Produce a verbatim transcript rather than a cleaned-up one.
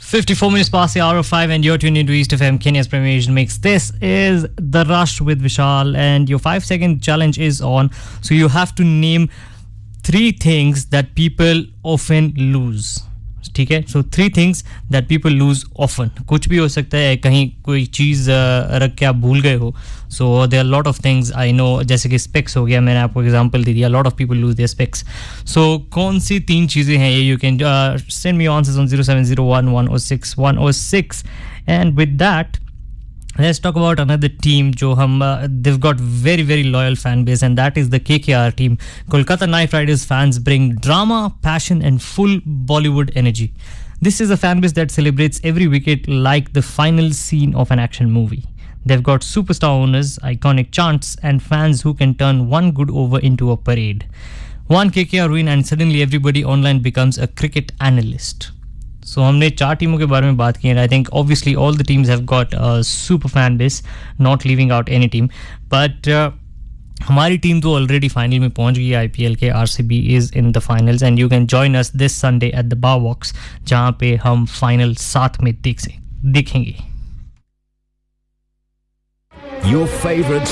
fifty-four minutes past the hour of five, and you're tuned into East F M, Kenya's premier Asian mix. This is The Rush with Vishal, and your five second challenge is on. So you have to name three things that people often lose. ठीक है, so three things that people lose often. कुछ भी हो सकता है, कहीं कोई चीज़ रख के आप भूल गए हो. So there are a lot of things I know, जैसे कि specs हो गया, मैंने आपको example दे दिया. A lot of people lose their specs. So कौन सी तीन चीज़ें हैं ये? You can uh, send me answers on zero seven zero one one zero six one zero six, and with that, let's talk about another team जो हम uh, they've got very very loyal fan base, and that is the K K R team. Kolkata Knight Riders fans bring drama, passion and full Bollywood energy. This is a fan base that celebrates every wicket like the final scene of an action movie. They've got superstar owners, iconic chants and fans who can turn one good over into a parade. One K K R win and suddenly everybody online becomes a cricket analyst. So हमने चार टीमों के बारे में बात की, and I think obviously all the teams have got a super fan base, not leaving out any team. But uh, हमारी team तो already final में पहुंच गई है I P L के. R C B is in the finals, and you can join us this Sunday at the Bar Walks, जहाँ पे हम final साथ में देख से देखेंगे. Your favorite